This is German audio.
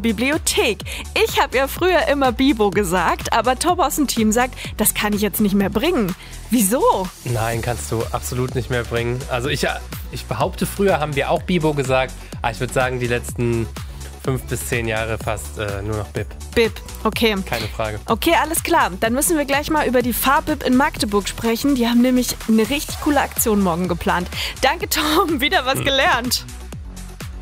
Bibliothek. Ich habe ja früher immer Bibo gesagt, aber Tom aus dem Team sagt, das kann ich jetzt nicht mehr bringen. Wieso? Nein, kannst du absolut nicht mehr bringen. Also ich behaupte, früher haben wir auch Bibo gesagt, aber ich würde sagen, die letzten 5 bis 10 Jahre fast nur noch Bib. Bib, okay. Keine Frage. Okay, alles klar. Dann müssen wir gleich mal über die Fahrbib in Magdeburg sprechen. Die haben nämlich eine richtig coole Aktion morgen geplant. Danke, Tom. Wieder was gelernt.